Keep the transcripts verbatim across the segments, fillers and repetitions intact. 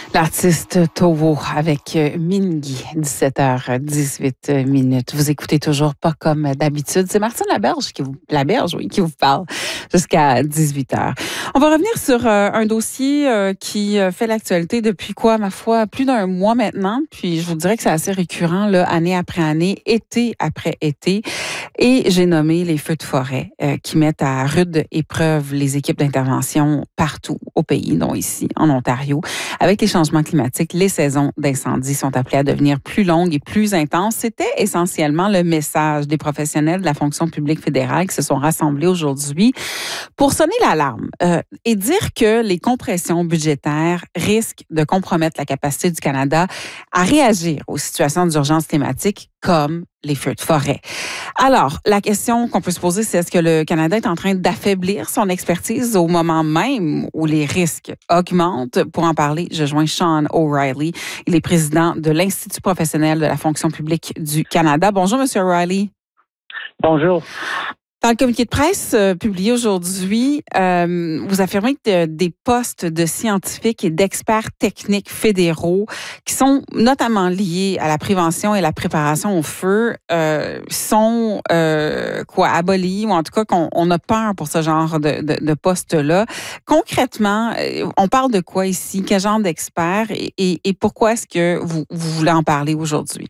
L'artiste Towo avec euh, Mingy, dix-sept heures dix-huit minutes. Vous écoutez toujours pas comme d'habitude. C'est Martine Laberge qui vous, Laberge, oui, qui vous parle jusqu'à dix-huit heures. On va revenir sur euh, un dossier euh, qui fait l'actualité depuis quoi, ma foi, plus d'un mois maintenant. Puis je vous dirais que c'est assez récurrent, là, année après année, été après été. Et j'ai nommé les feux de forêt euh, qui mettent à rude épreuve les équipes d'intervention partout au pays, dont ici, en Ontario. Avec les changements climatiques, les saisons d'incendie sont appelées à devenir plus longues et plus intenses. C'était essentiellement le message des professionnels de la fonction publique fédérale qui se sont rassemblés aujourd'hui pour sonner l'alarme euh, et dire que les compressions budgétaires risquent de compromettre la capacité du Canada à réagir aux situations d'urgence climatique comme les feux de forêt. Alors, la question qu'on peut se poser, c'est est-ce que le Canada est en train d'affaiblir son expertise au moment même où les risques augmentent? Pour en parler, je joins Sean O'Reilly. Il est président de l'Institut professionnel de la fonction publique du Canada. Bonjour, M. O'Reilly. Bonjour. Dans le communiqué de presse euh, publié aujourd'hui, euh, vous affirmez que des postes de scientifiques et d'experts techniques fédéraux qui sont notamment liés à la prévention et la préparation au feu euh, sont euh, quoi abolis ou en tout cas qu'on on a peur pour ce genre de, de, de postes-là. Concrètement, on parle de quoi ici? Quel genre d'experts et, et, et pourquoi est-ce que vous, vous voulez en parler aujourd'hui?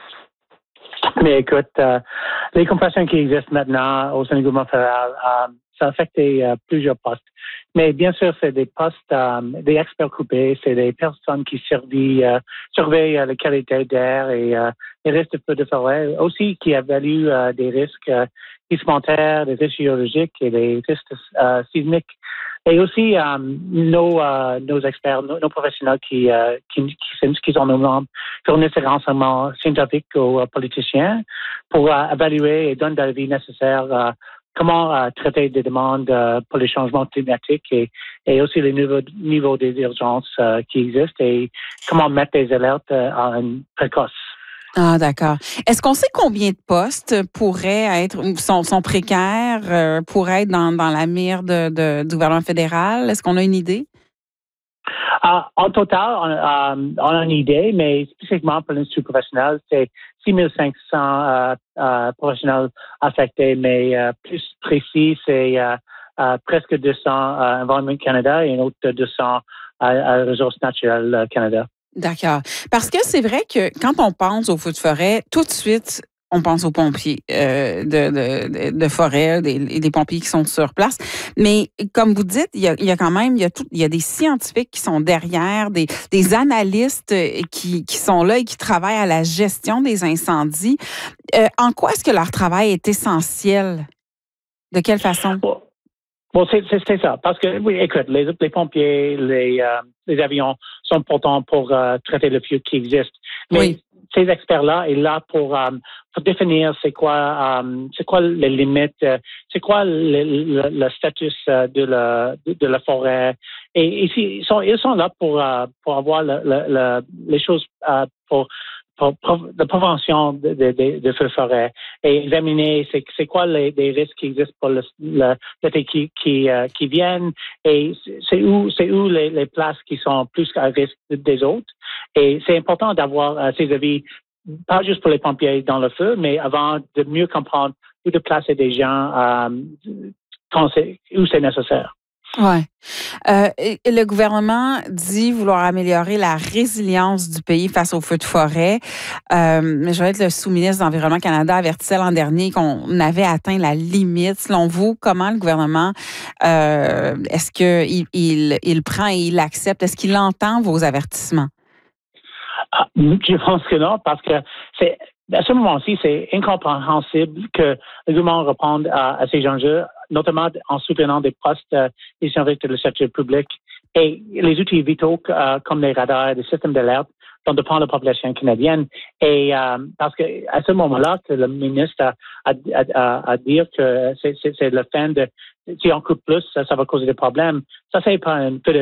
Mais écoute, euh, les compressions qui existent maintenant au sein du gouvernement fédéral, euh, ça affecte euh, plusieurs postes. Mais bien sûr, c'est des postes, euh, des experts coupés, c'est des personnes qui surveillent, euh, surveillent euh, la qualité d'air et euh, les risques de feux de forêt, aussi qui évaluent euh, des risques euh, supplémentaires, des risques géologiques et des risques euh, sismiques. Et aussi euh, nos, euh, nos experts, nos, nos professionnels qui, euh, qui, qui, qui sont nos membres, fournissent des renseignements scientifiques aux euh, politiciens pour euh, évaluer et donner l'avis nécessaire euh, comment euh, traiter des demandes euh, pour les changements climatiques et, et aussi les niveaux, niveaux des urgences euh, qui existent et comment mettre des alertes euh, en précoce. Ah, d'accord. Est-ce qu'on sait combien de postes pourraient être, sont, sont précaires, euh, pourraient être dans, dans la mire de, de, du gouvernement fédéral? Est-ce qu'on a une idée? Uh, en total, on, um, on a une idée, mais spécifiquement pour l'Institut professionnel, c'est six mille cinq cents euh, euh, professionnels affectés, mais euh, plus précis, c'est euh, euh, presque deux cents euh, Environnement Canada et un autre deux cents euh, Ressources naturelles euh, Canada. D'accord. Parce que c'est vrai que quand on pense aux feux de forêt, tout de suite, on pense aux pompiers euh, de, de, de forêt, des, des pompiers qui sont sur place. Mais comme vous dites, il y a, il y a quand même, il y a, tout, il y a des scientifiques qui sont derrière, des, des analystes qui, qui sont là et qui travaillent à la gestion des incendies. Euh, en quoi est-ce que leur travail est essentiel? De quelle façon? Bon. Bon, c'est, c'est, c'est ça. Parce que, oui, écoute, les, les pompiers, les, euh, les avions sont importants pour euh, traiter le feu qui existe. Mais oui. Ces experts-là sont là pour, euh, pour définir c'est quoi, euh, c'est quoi les limites, euh, c'est quoi le, le, le statut euh, de, la, de, de la forêt. Et, et ils, sont, ils sont là pour, euh, pour avoir le, le, le, les choses euh, pour pour, pour la prévention de, de, de, de feux de forêt et examiner c'est, c'est quoi les, les risques qui existent pour le, le, l'été qui, qui, euh, qui viennent et c'est où, c'est où les, les places qui sont plus à risque des autres. Et c'est important d'avoir euh, ces avis, pas juste pour les pompiers dans le feu, mais avant de mieux comprendre où de placer des gens euh, quand c'est, où c'est nécessaire. Oui. Euh, le gouvernement dit vouloir améliorer la résilience du pays face aux feux de forêt. Euh, mais je vais être le sous-ministre de l'Environnement Canada avertissait l'an dernier qu'on avait atteint la limite. Selon vous, comment le gouvernement, euh, est-ce qu'il il, il prend et il accepte? Est-ce qu'il entend vos avertissements? Ah, je pense que non, parce que c'est à ce moment-ci, c'est incompréhensible que le gouvernement réponde à, à ces enjeux, notamment en soutenant des postes euh, des services de le secteur public et les outils vitaux euh, comme les radars, les systèmes d'alerte dont dépend la population canadienne. Et euh, parce que à ce moment-là, que le ministre a, a, a, a dit que c'est, c'est, c'est la fin de si on coupe plus, ça, ça va causer des problèmes. Ça, c'est pas un peu de